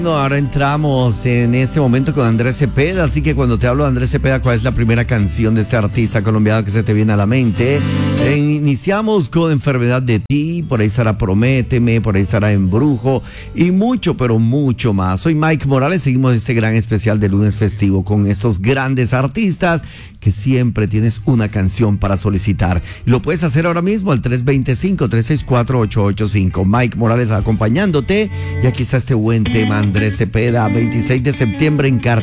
No, ahora entramos en este momento con Andrés Cepeda, así que cuando te hablo de Andrés Cepeda, ¿cuál es la primera canción de este artista colombiano que se te viene a la mente? Iniciamos con Enfermedad de Ti, por ahí estará Prométeme, por ahí estará Embrujo y mucho, pero mucho más. Soy Mike Morales, seguimos este gran especial de lunes festivo con estos grandes artistas que siempre tienes una canción para solicitar. Y lo puedes hacer ahora mismo al 325-364-885. Mike Morales acompañándote y aquí está este buen tema, Andrés Cepeda, 26 de septiembre en Cartagena.